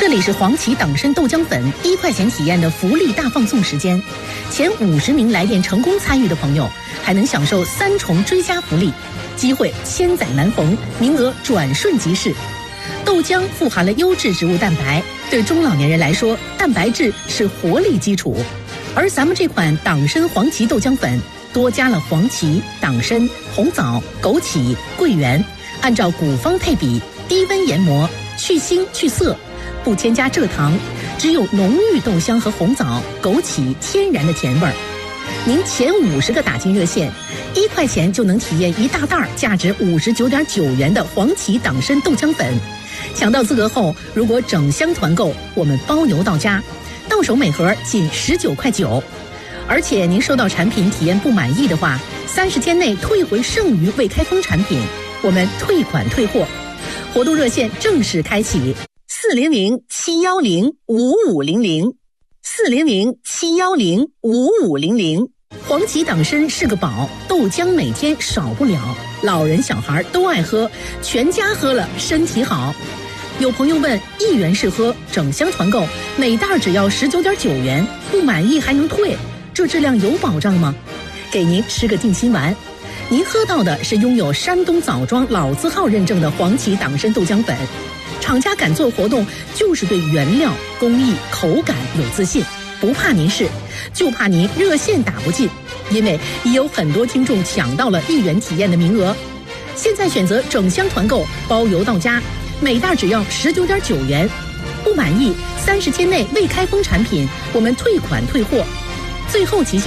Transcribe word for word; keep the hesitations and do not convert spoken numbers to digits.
这里是黄芪党参豆浆粉一块钱体验的福利大放送时间，前五十名来电成功参与的朋友，还能享受三重追加福利，机会千载难逢，名额转瞬即逝。豆浆富含了优质植物蛋白，对中老年人来说，蛋白质是活力基础。而咱们这款党参黄芪豆浆粉，多加了黄芪、党参、红枣、枸杞、桂圆，按照古方配比，低温研磨，去腥去涩。不添加蔗糖，只有浓郁豆香和红枣、枸杞天然的甜味儿。您前五十个打进热线，一块钱就能体验一大袋价值五十九点九元的黄芪党参豆浆粉。抢到资格后，如果整箱团购，我们包邮到家，到手每盒仅十九块九。而且您收到产品体验不满意的话，三十天内退回剩余未开封产品，我们退款退货。活动热线正式开启。四零零七幺零五五零零，四零零七幺零五五零零。黄芪党参是个宝，豆浆每天少不了，老人小孩都爱喝，全家喝了身体好。有朋友问，一元试喝，整箱团购，每袋只要十九点九元，不满意还能退，这质量有保障吗？给您吃个定心丸。您喝到的是拥有山东枣庄老字号认证的黄芪党参豆浆粉。厂家敢做活动，就是对原料、工艺、口感有自信，不怕您试，就怕您热线打不进，因为已有很多听众抢到了一元体验的名额。现在选择整箱团购，包邮到家，每袋只要十九点九元，不满意三十天内未开封产品，我们退款退货。最后提醒